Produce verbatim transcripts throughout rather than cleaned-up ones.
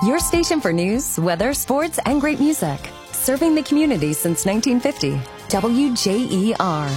Your station for news, weather, sports, and great music. Serving the community since nineteen fifty. W J E R.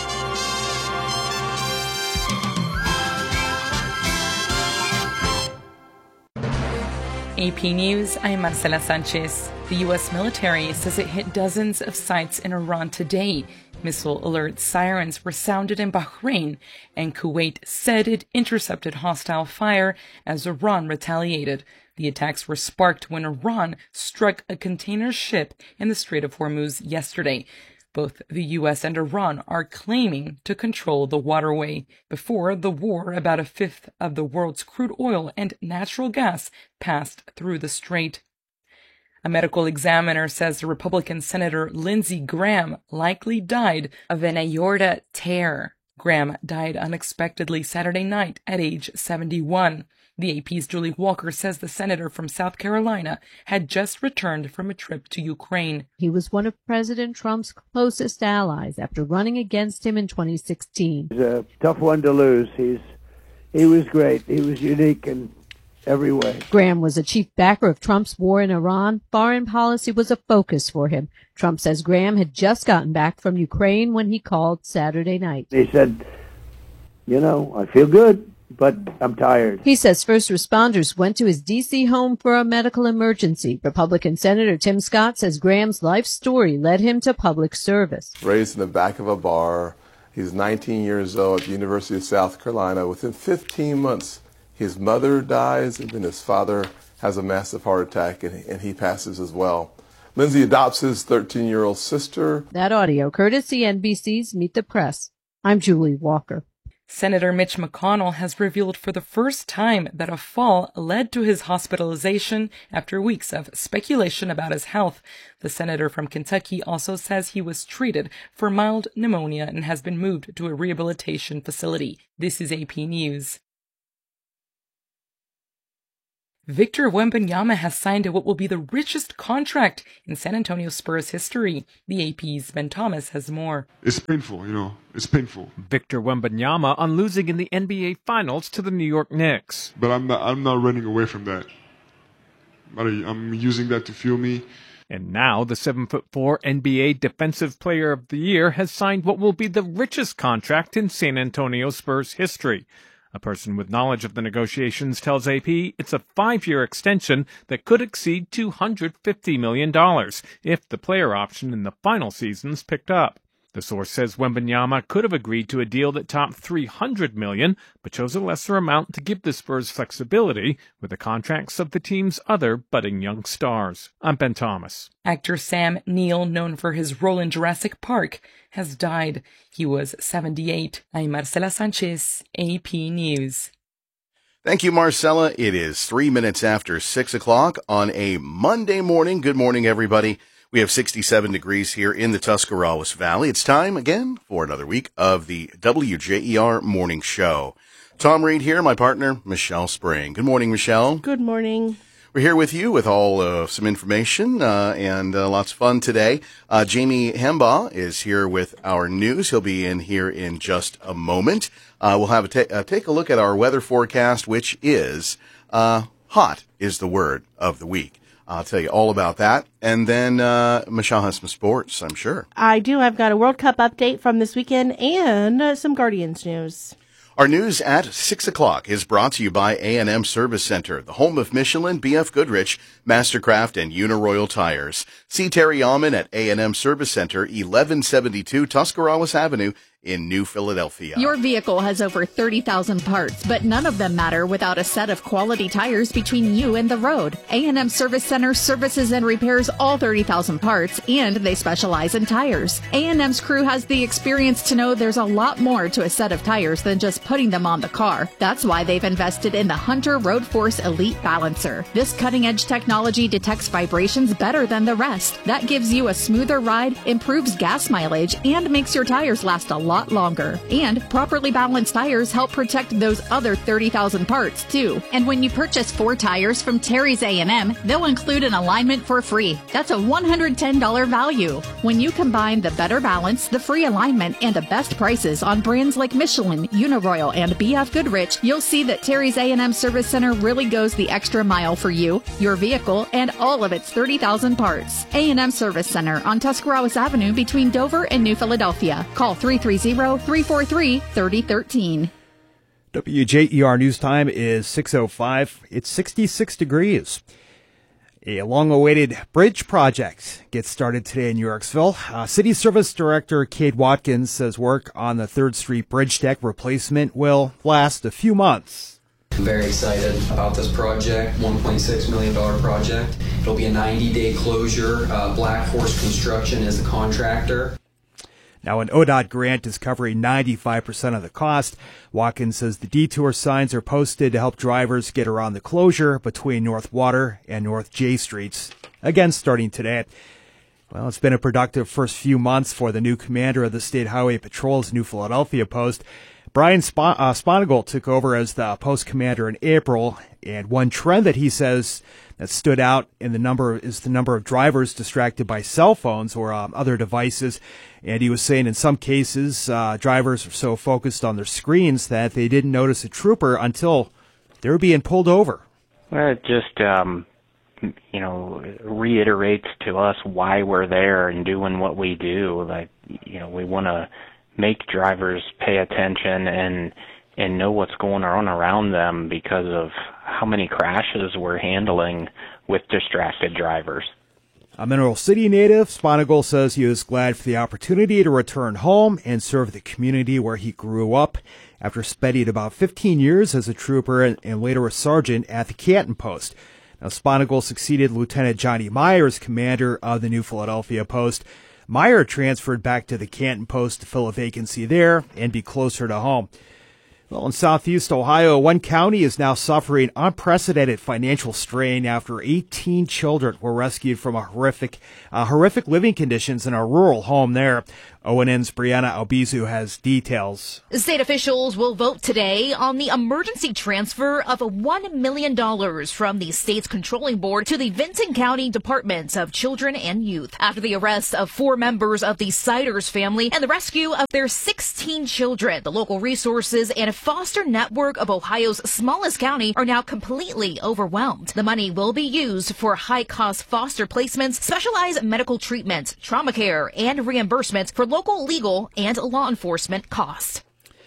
A P News, I'm Marcela Sanchez. The U S military says it hit dozens of sites in Iran today. Missile alert sirens were sounded in Bahrain, and Kuwait said it intercepted hostile fire as Iran retaliated. The attacks were sparked when Iran struck a container ship in the Strait of Hormuz yesterday. Both the U S and Iran are claiming to control the waterway. Before the war, about a fifth of the world's crude oil and natural gas passed through the strait. A medical examiner says Republican Senator Lindsey Graham likely died of an aorta tear. Graham died unexpectedly Saturday night at age seventy-one. The A P's Julie Walker says the senator from South Carolina had just returned from a trip to Ukraine. He was one of President Trump's closest allies after running against him in twenty sixteen. He's a tough one to lose. He's he was great. He was unique in every way. Graham was a chief backer of Trump's war in Iran. Foreign policy was a focus for him. Trump says Graham had just gotten back from Ukraine when he called Saturday night. He said, you know, I feel good, but I'm tired. He says first responders went to his D C home for a medical emergency. Republican Senator Tim Scott says Graham's life story led him to public service. Raised in the back of a bar. He's nineteen years old at the University of South Carolina. Within fifteen months, his mother dies, and then his father has a massive heart attack, and, and he passes as well. Lindsey adopts his thirteen-year-old sister. That audio, courtesy N B C's Meet the Press. I'm Julie Walker. Senator Mitch McConnell has revealed for the first time that a fall led to his hospitalization after weeks of speculation about his health. The senator from Kentucky also says he was treated for mild pneumonia and has been moved to a rehabilitation facility. This is A P News. Victor Wembanyama has signed what will be the richest contract in San Antonio Spurs history. The A P's Ben Thomas has more. It's painful, you know. It's painful. Victor Wembanyama on losing in the N B A Finals to the New York Knicks. But I'm not. I'm not running away from that. I'm using that to fuel me. And now the seven foot four N B A Defensive Player of the Year has signed what will be the richest contract in San Antonio Spurs history. A person with knowledge of the negotiations tells A P it's a five-year extension that could exceed two hundred fifty million dollars if the player option in the final season's picked up. The source says Wembanyama could have agreed to a deal that topped three hundred million dollars, but chose a lesser amount to give the Spurs flexibility with the contracts of the team's other budding young stars. I'm Ben Thomas. Actor Sam Neill, known for his role in Jurassic Park, has died. He was seventy-eight. I'm Marcela Sanchez, A P News. Thank you, Marcela. It is three minutes after six o'clock on a Monday morning. Good morning, everybody. We have sixty-seven degrees here in the Tuscarawas Valley. It's time again for another week of the W J E R Morning Show. Tom Reed here, my partner, Michelle Spring. Good morning, Michelle. Good morning. We're here with you with all uh, some information uh, and uh, lots of fun today. Uh, Jamie Hembaugh is here with our news. He'll be in here in just a moment. Uh, we'll have a ta- uh, take a look at our weather forecast, which is uh, hot is the word of the week. I'll tell you all about that. And then uh, Michelle has some sports, I'm sure. I do. I've got a World Cup update from this weekend and uh, some Guardians news. Our news at six o'clock is brought to you by A and M Service Center, the home of Michelin, B F Goodrich, Mastercraft, and Uniroyal Tires. See Terry Allman at A and M Service Center, eleven seventy-two Tuscarawas Avenue in New Philadelphia. Your vehicle has over thirty thousand parts, but none of them matter without a set of quality tires between you and the road. A and M Service Center services and repairs all thirty thousand parts, and they specialize in tires. A and M's crew has the experience to know there's a lot more to a set of tires than just putting them on the car. That's why they've invested in the Hunter Road Force Elite Balancer. This cutting-edge technology detects vibrations better than the rest. That gives you a smoother ride, improves gas mileage, and makes your tires last a lot longer. And properly balanced tires help protect those other thirty thousand parts, too. And when you purchase four tires from Terry's A and M, they'll include an alignment for free. That's a one hundred ten dollars value. When you combine the better balance, the free alignment, and the best prices on brands like Michelin, Uniroyal, and B F Goodrich, you'll see that Terry's A and M Service Center really goes the extra mile for you, your vehicle, and all of its thirty thousand parts. A and M Service Center on Tuscarawas Avenue between Dover and New Philadelphia. Call three three zero, three four three, three zero one three. W J E R News Time is six oh five. It's sixty-six degrees. A long-awaited bridge project gets started today in Yorksville. Uh, City Service Director Kate Watkins says work on the third Street Bridge deck replacement will last a few months. I'm very excited about this project, one point six million dollars project. It'll be a ninety-day closure. Uh, Black Horse Construction is the contractor. Now, an O D O T grant is covering ninety-five percent of the cost. Watkins says the detour signs are posted to help drivers get around the closure between North Water and North J Streets, again starting today. Well, it's been a productive first few months for the new commander of the State Highway Patrol's New Philadelphia post. Brian Sp- uh, Sponigal took over as the post commander in April, and one trend that he says that stood out in the number is the number of drivers distracted by cell phones or um, other devices. And he was saying in some cases, uh, drivers are so focused on their screens that they didn't notice a trooper until they were being pulled over. Well, it just, um, you know, reiterates to us why we're there and doing what we do. Like, you know, we want to make drivers pay attention and and know what's going on around them because of how many crashes we're handling with distracted drivers. A Mineral City native, Sponigal says he was glad for the opportunity to return home and serve the community where he grew up after spending about fifteen years as a trooper and, and later a sergeant at the Canton Post. Now, Sponigal succeeded Lieutenant Johnny Meyer as commander of the New Philadelphia Post. Meyer transferred back to the Canton Post to fill a vacancy there and be closer to home. Well, in Southeast Ohio, one county is now suffering unprecedented financial strain after eighteen children were rescued from a horrific, uh, horrific living conditions in a rural home there. O N N's Brianna Albizu has details. State officials will vote today on the emergency transfer of one million dollars from the state's controlling board to the Vinton County Department of Children and Youth after the arrest of four members of the Siders family and the rescue of their sixteen children. The local resources and foster network of Ohio's smallest county are now completely overwhelmed. The money will be used for high-cost foster placements, specialized medical treatment, trauma care, and reimbursement for local legal and law enforcement costs.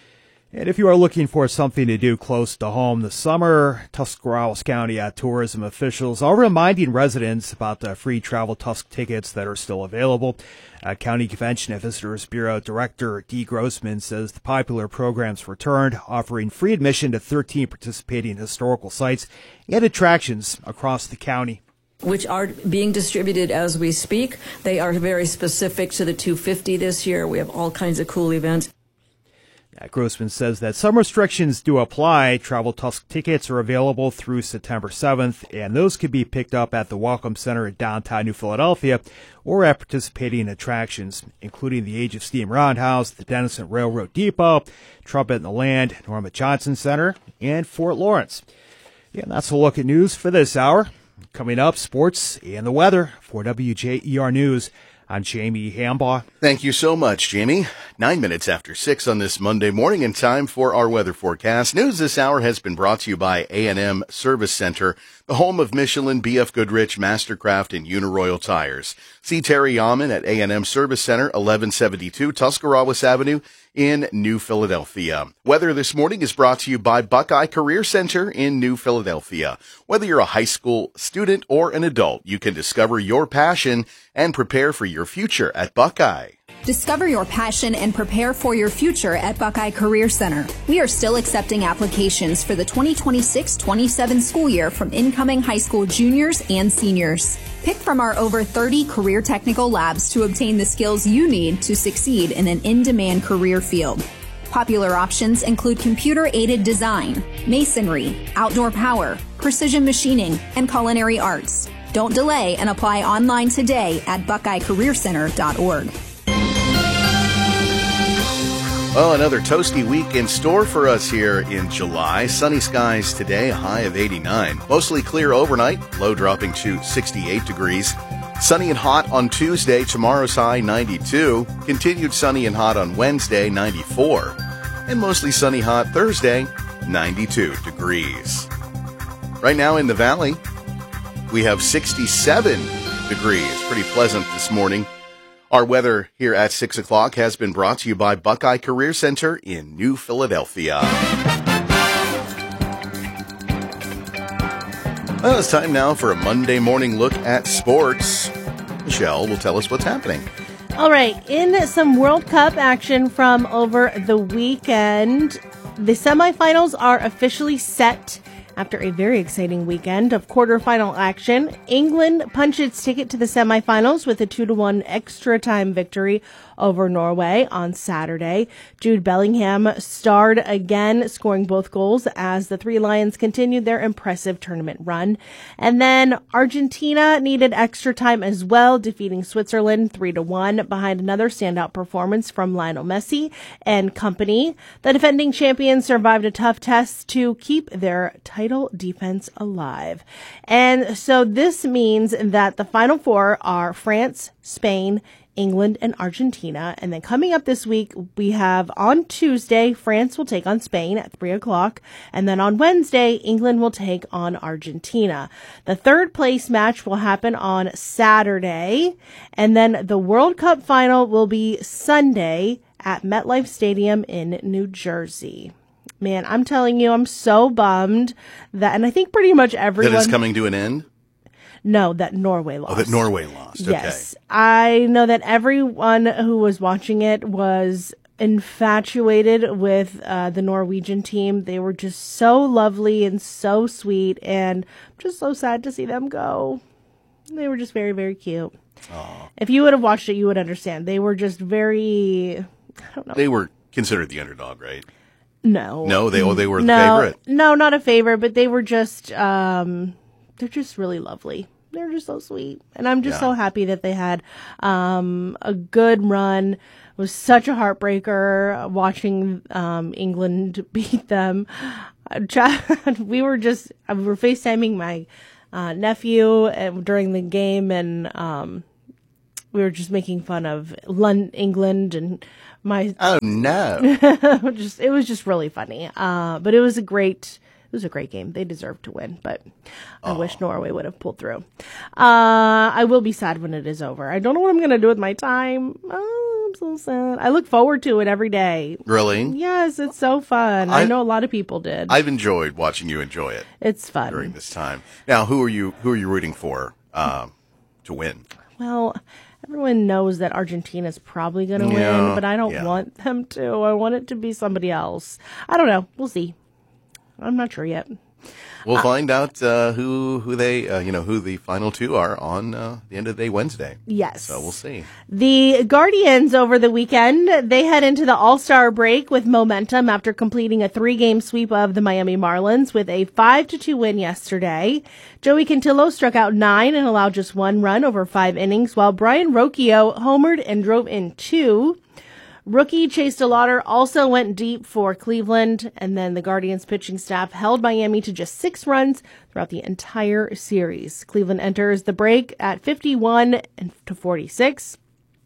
And if you are looking for something to do close to home this summer, Tuscarawas County uh, tourism officials are reminding residents about the free Travel Tusk tickets that are still available. Uh, County Convention and Visitors Bureau Director Dee Grossman says the popular programs returned, offering free admission to thirteen participating historical sites and attractions across the county, which are being distributed as we speak. They are very specific to the two fifty this year. We have all kinds of cool events. Yeah, Grossman says that some restrictions do apply. Travel Tusk tickets are available through September seventh, and those can be picked up at the Welcome Center in downtown New Philadelphia or at participating attractions, including the Age of Steam Roundhouse, the Denison Railroad Depot, Trumpet in the Land, Norma Johnson Center, and Fort Lawrence. Yeah, and that's a look at news for this hour. Coming up, sports and the weather. For W J E R News, I'm Jamie Hambaugh. Thank you so much, Jamie. Nine minutes after six on this Monday morning, and time for our weather forecast. News this hour has been brought to you by A and M Service Center, the home of Michelin, B F Goodrich, Mastercraft, and Uniroyal tires. See Terry Yaman at A and M Service Center, eleven seventy-two Tuscarawas Avenue in New Philadelphia. Weather this morning is brought to you by Buckeye Career Center in New Philadelphia. Whether you're a high school student or an adult, you can discover your passion and prepare for your future at Buckeye. Discover your passion and prepare for your future at Buckeye Career Center. We are still accepting applications for the twenty twenty-six twenty-seven school year from incoming high school juniors and seniors. Pick from our over thirty career technical labs to obtain the skills you need to succeed in an in-demand career field. Popular options include computer-aided design, masonry, outdoor power, precision machining, and culinary arts. Don't delay and apply online today at buckeye career center dot org. Well, another toasty week in store for us here in July. Sunny skies today, a high of eighty-nine. Mostly clear overnight, low dropping to sixty-eight degrees. Sunny and hot on Tuesday, tomorrow's high ninety-two. Continued sunny and hot on Wednesday, ninety-four. And mostly sunny hot Thursday, ninety-two degrees. Right now in the valley, we have sixty-seven degrees. Pretty pleasant this morning. Our weather here at six o'clock has been brought to you by Buckeye Career Center in New Philadelphia. Well, it's time now for a Monday morning look at sports. Michelle will tell us what's happening. All right, in some World Cup action from over the weekend, the semifinals are officially set. After a very exciting weekend of quarterfinal action, England punched its ticket to the semifinals with a two to one extra time victory over Norway on Saturday. Jude Bellingham starred again, scoring both goals as the Three Lions continued their impressive tournament run. And then Argentina needed extra time as well, defeating Switzerland three to one behind another standout performance from Lionel Messi and company. The defending champions survived a tough test to keep their title defense alive. And so this means that the final four are France, Spain, England, and Argentina. And then coming up this week, we have on Tuesday, France will take on Spain at three o'clock. And then on Wednesday, England will take on Argentina. The third place match will happen on Saturday. And then the World Cup final will be Sunday at MetLife Stadium in New Jersey. Man, I'm telling you, I'm so bummed that, and I think pretty much everyone... That it's coming to an end? No, that Norway lost. Oh, that Norway lost. Okay. Yes. I know that everyone who was watching it was infatuated with uh, the Norwegian team. They were just so lovely and so sweet, and I'm just so sad to see them go. They were just very, very cute. Aww. If you would have watched it, you would understand. They were just very, I don't know. They were considered the underdog, right? No. No, they, oh, they were the no, favorite? No, not a favorite, but they were just, um, they're just really lovely. They're just so sweet. And I'm just yeah. so happy that they had um, a good run. It was such a heartbreaker watching um, England beat them. We were just, we were FaceTiming my uh, nephew during the game, and um, we were just making fun of London, England, and my... Oh, no. just It was just really funny. Uh, but it was a great... It was a great game. They deserved to win, but I oh. wish Norway would have pulled through. Uh, I will be sad when it is over. I don't know what I'm going to do with my time. Oh, I'm so sad. I look forward to it every day. Really? Yes, it's so fun. I, I know a lot of people did. I've enjoyed watching you enjoy it. It's fun during this time. Now, who are you? Who are you rooting for uh, to win? Well, everyone knows that Argentina's probably going to yeah, win, but I don't yeah. want them to. I want it to be somebody else. I don't know. We'll see. I'm not sure yet. We'll uh, find out uh, who who they uh, you know who the final two are on uh, the end of the day Wednesday. Yes. So we'll see. The Guardians over the weekend, they head into the All-Star break with momentum after completing a three-game sweep of the Miami Marlins with a five to two win yesterday. Joey Cantillo struck out nine and allowed just one run over five innings, while Brian Rocchio homered and drove in two. Rookie Chase DeLauder also went deep for Cleveland, and then the Guardians pitching staff held Miami to just six runs throughout the entire series. Cleveland enters the break at fifty-one to forty-six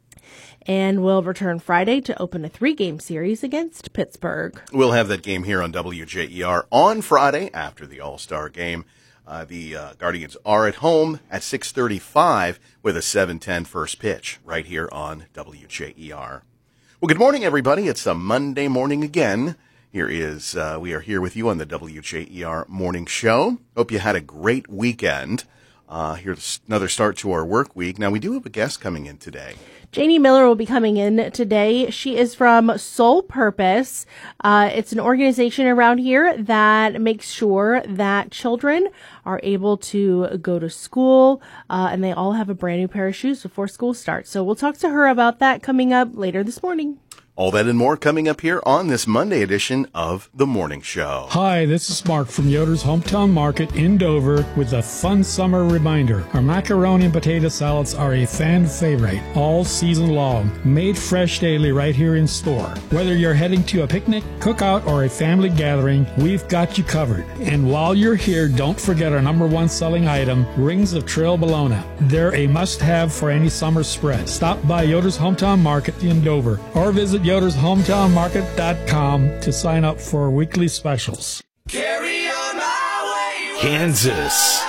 and will return Friday to open a three-game series against Pittsburgh. We'll have that game here on W J E R on Friday after the All-Star game. Uh, the uh, Guardians are at home at six thirty-five with a seven ten first pitch right here on W J E R. Well, good morning, everybody. It's a Monday morning again. Here is, uh, we are here with you on the W J E R Morning Show. Hope you had a great weekend. Uh, here's another start to our work week. Now, we do have a guest coming in today. Janie Miller will be coming in today. She is from Soul Purpose. Uh, it's an organization around here that makes sure that children are able to go to school, uh, and they all have a brand new pair of shoes before school starts. So we'll talk to her about that coming up later this morning. All that and more coming up here on this Monday edition of The Morning Show. Hi, this is Mark from Yoder's Hometown Market in Dover with a fun summer reminder. Our macaroni and potato salads are a fan favorite all season long, made fresh daily right here in store. Whether you're heading to a picnic, cookout, or a family gathering, we've got you covered. And while you're here, don't forget our number one selling item, Rings of Trail Bologna. They're a must-have for any summer spread. Stop by Yoder's Hometown Market in Dover or visit Yoder's Hometown Market dot com to sign up for weekly specials. Carry on my way, Kansas.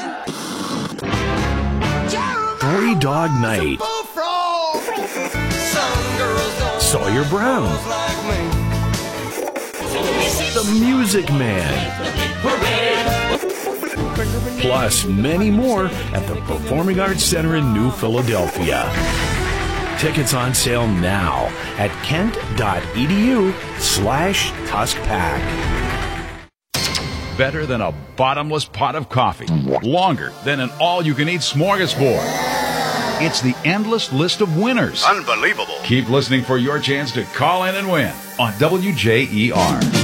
Three Dog Night. Sawyer Brown. The Music Man. Plus many more at the Performing Arts Center in New Philadelphia. Tickets on sale now at kent.edu slash tuskpack. Better than a bottomless pot of coffee. Longer than an all-you-can-eat smorgasbord. It's the endless list of winners. Unbelievable. Keep listening for your chance to call in and win on W J E R.